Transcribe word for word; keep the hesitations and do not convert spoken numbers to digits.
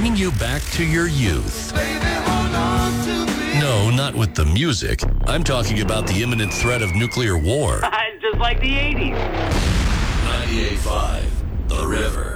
bringing you back to your youth. No, not with the music. I'm talking about the imminent threat of nuclear war. It's just like the eighties. ninety-eight point five, The River.